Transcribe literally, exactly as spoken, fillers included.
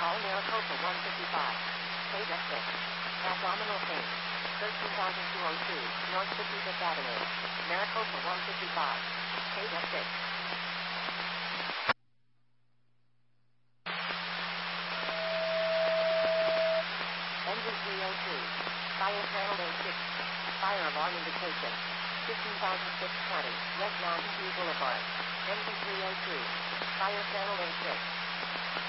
Call Maricopa one fifty-five. Stage exit. Abdominal pain. thirteen thousand two oh two, North fifty-fifth Avenue. Maricopa one fifty-five. Stage exit. Engine three oh two. Fire panel A six. Fire alarm indication. fifteen thousand six hundred twenty, West Mountain View Boulevard. Engine three oh two. Fire panel A six.